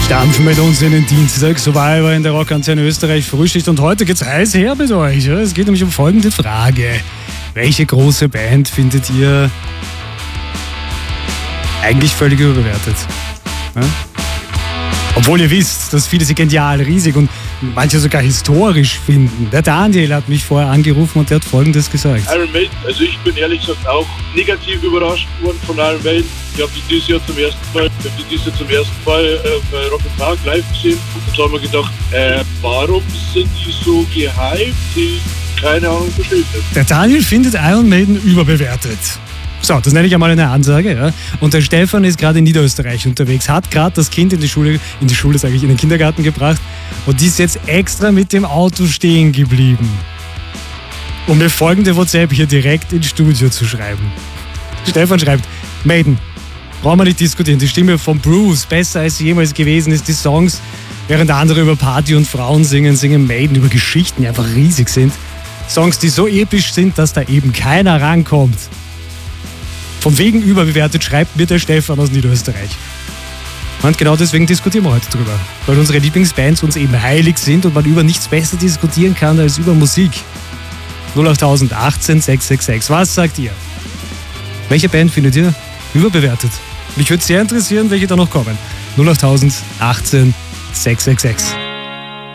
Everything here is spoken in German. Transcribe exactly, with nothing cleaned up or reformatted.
Dampfen mit uns in den Dienstag, Survivor in der Rockantenne Österreich Frühschicht und heute geht's heiß her mit euch. Es geht nämlich um folgende Frage. Welche große Band findet ihr eigentlich völlig überbewertet? Ja? Obwohl ihr wisst, dass viele sie genial, riesig und manche sogar historisch finden. Der Daniel hat mich vorher angerufen und der hat Folgendes gesagt. Iron Maiden, also ich bin ehrlich gesagt auch negativ überrascht worden von Iron Maiden. Ich habe die dieses Jahr zum ersten Mal, ich habe die dieses Jahr zum ersten Mal äh, bei Rock am Park live gesehen und da haben wir gedacht, äh, warum sind die so gehypt? Die, keine Ahnung, verstehe ich nicht. Der Daniel findet Iron Maiden überbewertet. So, das nenne ich einmal eine Ansage. Ja. Und der Stefan ist gerade in Niederösterreich unterwegs, hat gerade das Kind in die Schule, in die Schule sage ich, in den Kindergarten gebracht und ist jetzt extra mit dem Auto stehen geblieben, um mir folgende WhatsApp hier direkt ins Studio zu schreiben. Stefan schreibt, Maiden, brauchen wir nicht diskutieren, die Stimme von Bruce, besser als sie jemals gewesen ist, die Songs, während andere über Party und Frauen singen, singen Maiden über Geschichten, die einfach riesig sind. Songs, die so episch sind, dass da eben keiner rankommt. Vom wegen überbewertet schreibt mir der Stefan aus Niederösterreich. Und genau deswegen diskutieren wir heute drüber. Weil unsere Lieblingsbands uns eben heilig sind und man über nichts besser diskutieren kann als über Musik. null acht achtzehn sechs sechs sechs. Was sagt ihr? Welche Band findet ihr überbewertet? Mich würde sehr interessieren, welche da noch kommen. null acht achtzehn sechs sechs sechs.